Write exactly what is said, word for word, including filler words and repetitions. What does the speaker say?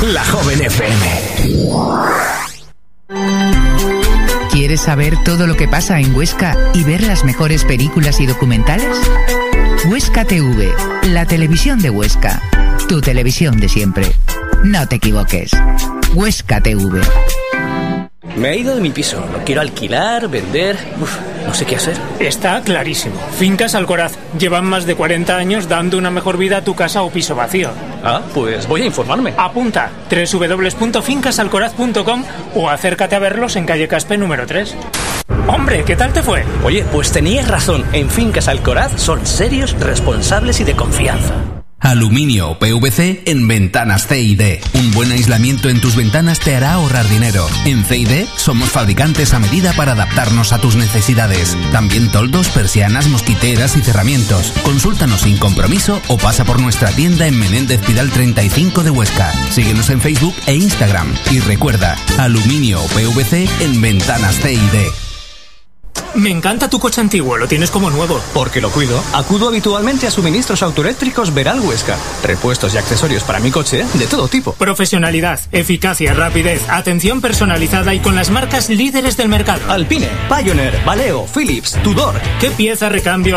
La Joven F M. ¿Quieres saber todo lo que pasa en Huesca y ver las mejores películas y documentales? Huesca T V, la televisión de Huesca. Tu televisión de siempre. No te equivoques. Huesca T V. Me he ido de mi piso. Lo quiero alquilar, vender... Uf, no sé qué hacer. Está clarísimo. Fincas Alcoraz. Llevan más de cuarenta años dando una mejor vida a tu casa o piso vacío. Ah, pues voy a informarme. Apunta. doble u doble u doble u punto fincas alcoraz punto com o acércate a verlos en calle Caspe número tres. Hombre, ¿qué tal te fue? Oye, pues tenías razón. En Fincas Alcoraz son serios, responsables y de confianza. Aluminio P V C en ventanas C y D. Un buen aislamiento en tus ventanas te hará ahorrar dinero. En C y D somos fabricantes a medida para adaptarnos a tus necesidades. También toldos, persianas, mosquiteras y cerramientos. Consúltanos sin compromiso o pasa por nuestra tienda en Menéndez Pidal treinta y cinco de Huesca. Síguenos en Facebook e Instagram. Y recuerda, Aluminio P V C en ventanas C y D. Me encanta tu coche antiguo, lo tienes como nuevo. Porque lo cuido. Acudo habitualmente a Suministros Autoeléctricos Veral Huesca. Repuestos y accesorios para mi coche de todo tipo. Profesionalidad, eficacia, rapidez, atención personalizada y con las marcas líderes del mercado. Alpine, Pioneer, Valeo, Philips, Tudor. ¿Qué pieza, recambio,